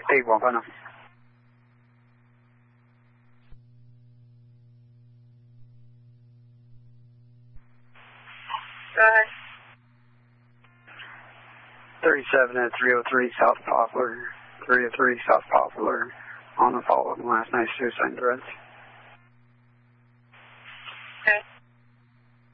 81 final. Go ahead. 37 at 303 South Poplar, 303 South Poplar, on the follow-up last night's suicide threats.